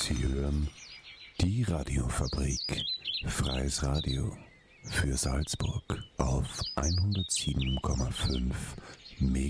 Sie hören die Radiofabrik, freies Radio für Salzburg auf 107,5 MHz.